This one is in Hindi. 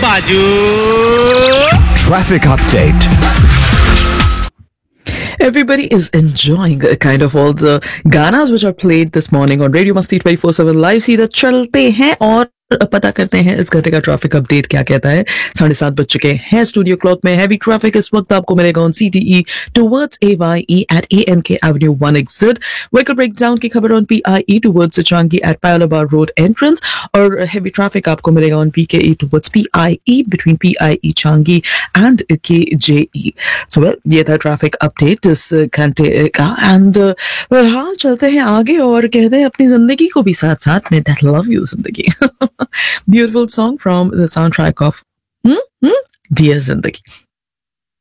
बाजू Traffic update. Everybody is enjoying kind of all the ganas which are played this morning on Radio Masti 24/7 live. सीधा चलते हैं और पता करते हैं इस घंटे का ट्रैफिक अपडेट क्या कहता है। 7:30 बज चुके हैं। स्टूडियो क्लॉक में हैवी ट्रैफिक इस वक्त आपको मिलेगा on CTE towards AYE eight AMK Avenue 1 exit. Vehicle breakdown की खबर ऑन PIE टुवर्ड्स चंगी एट पायलाबार रोड एंट्रेंस और हैवी ट्रैफिक आपको मिलेगा on PKE towards PIE between PIE चंगी एंड KJE। सो वेल ये था ट्रैफिक अपडेट इस घंटे का एंड हाँ चलते हैं आगे और कहते हैं अपनी जिंदगी को भी साथ साथ में दैट लव यू जिंदगी। Beautiful song from the soundtrack of Dear Zindagi.